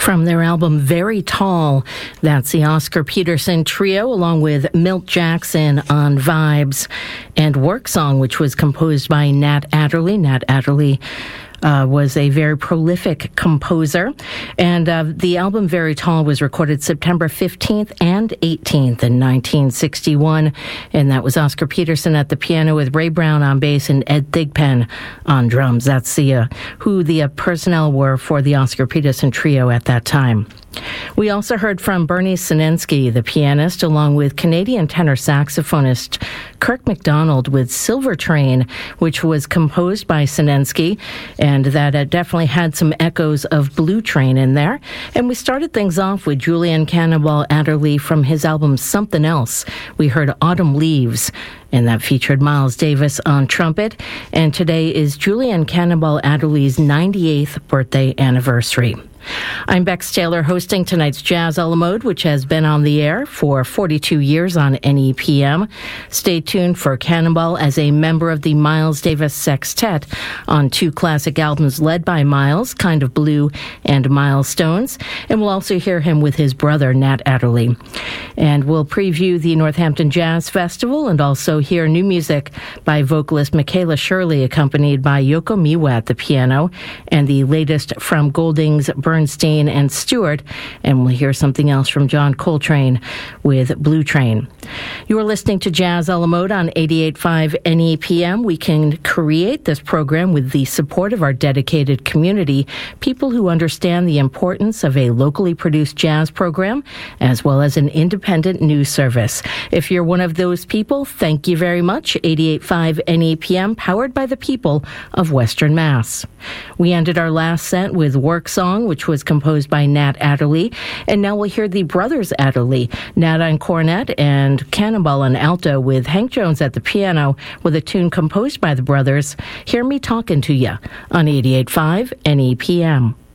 From their album Very Tall, that's the Oscar Peterson Trio, along with Milt Jackson on Vibes, and Work Song, which was composed by Nat Adderley. Nat Adderley was a very prolific composer. And the album Very Tall was recorded September 15th and 18th in 1961. And that was Oscar Peterson at the piano with Ray Brown on bass and Ed Thigpen on drums. That's who the personnel were for the Oscar Peterson Trio at that time. We also heard from Bernie Sinensky, the pianist, along with Canadian tenor saxophonist Kirk MacDonald with Silver Train, which was composed by Sinensky, and that definitely had some echoes of Blue Train in there. And we started things off with Julian Cannonball Adderley from his album Something Else. We heard Autumn Leaves, and that featured Miles Davis on trumpet. And today is Julian Cannonball Adderley's 98th birthday anniversary. I'm Bex Taylor, hosting tonight's Jazz a la Mode, which has been on the air for 42 years on NEPM. Stay tuned for Cannonball as a member of the Miles Davis Sextet on two classic albums led by Miles, Kind of Blue and Milestones. And we'll also hear him with his brother, Nat Adderley. And we'll preview the Northampton Jazz Festival and also hear new music by vocalist Michaela Shirley, accompanied by Yoko Miwa at the piano, and the latest from Golding's Bernstein and Stewart, and we'll hear something else from John Coltrane with Blue Train. You're listening to Jazz a la Mode on 88.5 NEPM. We can create this program with the support of our dedicated community, people who understand the importance of a locally produced jazz program, as well as an independent news service. If you're one of those people, thank you very much. 88.5 NEPM, powered by the people of Western Mass. We ended our last set with Work Song, which was composed by Nat Adderley. And now we'll hear the brothers Adderley, Nat on cornet and Cannonball on alto, with Hank Jones at the piano with a tune composed by the brothers, Hear Me Talkin' to Ya on 88.5 NEPM.